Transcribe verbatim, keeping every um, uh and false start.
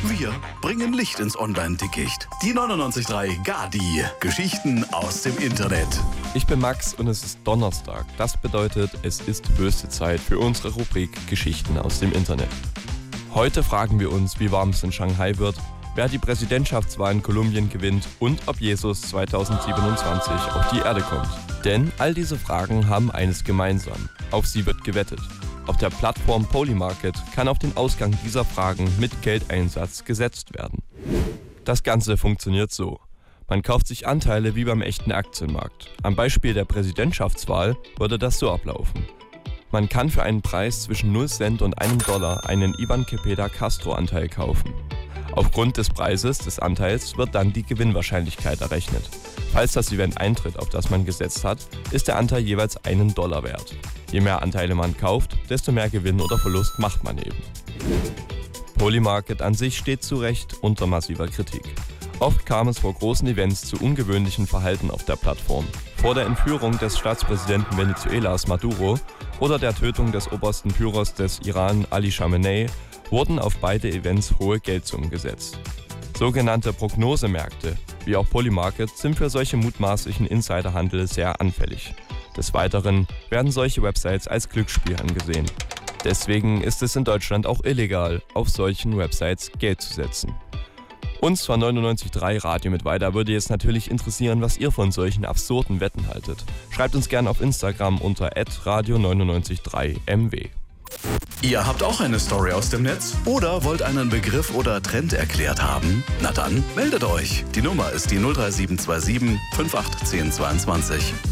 Wir bringen Licht ins Online-Dickicht. Die neunundneunzig Komma drei Gadi. Geschichten aus dem Internet. Ich bin Max und es ist Donnerstag. Das bedeutet, es ist höchste Zeit für unsere Rubrik Geschichten aus dem Internet. Heute fragen wir uns, wie warm es in Shanghai wird, wer die Präsidentschaftswahl in Kolumbien gewinnt und ob Jesus zweitausendsiebenundzwanzig auf die Erde kommt. Denn all diese Fragen haben eines gemeinsam. Auf sie wird gewettet. Auf der Plattform Polymarket kann auf den Ausgang dieser Fragen mit Geldeinsatz gesetzt werden. Das Ganze funktioniert so. Man kauft sich Anteile wie beim echten Aktienmarkt. Am Beispiel der Präsidentschaftswahl würde das so ablaufen. Man kann für einen Preis zwischen null Cent und einem Dollar einen Ivan Cepeda Castro Anteil kaufen. Aufgrund des Preises des Anteils wird dann die Gewinnwahrscheinlichkeit errechnet. Falls das Event eintritt, auf das man gesetzt hat, ist der Anteil jeweils einen Dollar wert. Je mehr Anteile man kauft, desto mehr Gewinn oder Verlust macht man eben. Polymarket an sich steht zu Recht unter massiver Kritik. Oft kam es vor großen Events zu ungewöhnlichem Verhalten auf der Plattform. Vor der Entführung des Staatspräsidenten Venezuelas Maduro oder der Tötung des obersten Führers des Iran Ali Khamenei wurden auf beide Events hohe Geldsummen gesetzt. Sogenannte Prognosemärkte, wie auch Polymarket, sind für solche mutmaßlichen Insiderhandel sehr anfällig. Des Weiteren werden solche Websites als Glücksspiel angesehen. Deswegen ist es in Deutschland auch illegal, auf solchen Websites Geld zu setzen. Uns von neunundneunzig Komma drei Radio mit weiter würde jetzt natürlich interessieren, was ihr von solchen absurden Wetten haltet. Schreibt uns gerne auf Instagram unter at radio neunundneunzig Komma drei M W. Ihr habt auch eine Story aus dem Netz? Oder wollt einen Begriff oder Trend erklärt haben? Na dann, meldet euch. Die Nummer ist die null drei sieben zwei sieben fünf acht eins null zwei zwei.